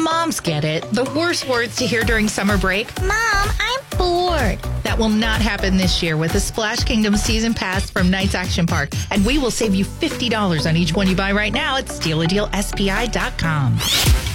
Moms get it. The worst words to hear during summer break. Mom, I'm bored. That will not happen this year with the Splash Kingdom Season Pass from Knights Action Park. And we will save you $50 on each one you buy right now at StealADealSPI.com.